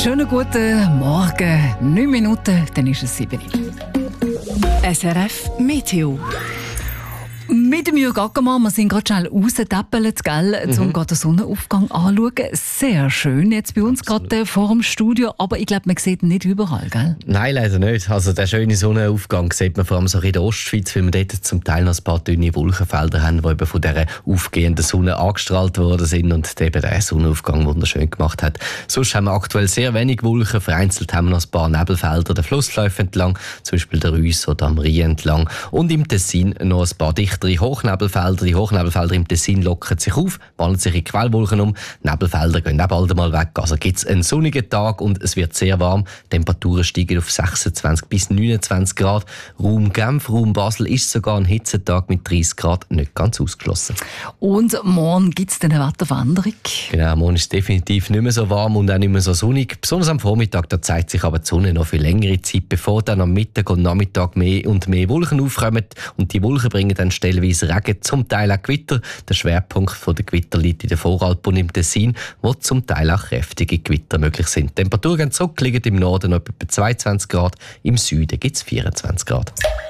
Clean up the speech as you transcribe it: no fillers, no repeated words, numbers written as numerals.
Schönen guten Morgen. 9 Minuten, dann ist es 7 Uhr. SRF Meteo. Mit dem Jürg Ackermann, wir sind gerade schnell rausgetäppelt, um den Sonnenaufgang anzuschauen. Sehr schön jetzt bei uns gerade vor dem Studio, aber ich glaube, man sieht ihn nicht überall, gell? Nein, leider nicht. Also den schönen Sonnenaufgang sieht man vor allem so in der Ostschweiz, weil wir dort zum Teil noch ein paar dünne Wolkenfelder haben, die eben von dieser aufgehenden Sonne angestrahlt worden sind und eben den Sonnenaufgang wunderschön gemacht hat. Sonst haben wir aktuell sehr wenig Wolken, vereinzelt haben wir noch ein paar Nebelfelder den Flussläufen entlang, zum Beispiel der Reuss oder am Rhein entlang und im Tessin noch ein paar dichtere Hochnebelfelder. Die Hochnebelfelder im Tessin lockern sich auf, wandeln sich in Quellwolken um. Die Nebelfelder gehen auch bald einmal weg. Also gibt es einen sonnigen Tag und es wird sehr warm. Die Temperaturen steigen auf 26 bis 29 Grad. Raum Genf, Raum Basel ist sogar ein Hitzetag mit 30 Grad nicht ganz ausgeschlossen. Und morgen gibt es eine Wetterwanderung. Genau, morgen ist es definitiv nicht mehr so warm und auch nicht mehr so sonnig. Besonders am Vormittag, da zeigt sich aber die Sonne noch für längere Zeit, bevor dann am Mittag und Nachmittag mehr und mehr Wolken aufkommen. Und die Wolken bringen dann stellenweise Regen, zum Teil auch Gewitter. Der Schwerpunkt der Gewitter liegt in der Voralpen und im Tessin, wo zum Teil auch kräftige Gewitter möglich sind. Die Temperaturen zurück liegen im Norden noch etwa 22 Grad, im Süden gibt es 24 Grad.